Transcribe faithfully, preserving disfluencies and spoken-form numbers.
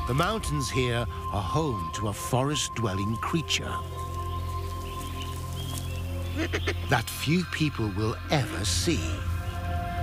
The mountains here are home to a forest-dwelling creature that few people will ever see.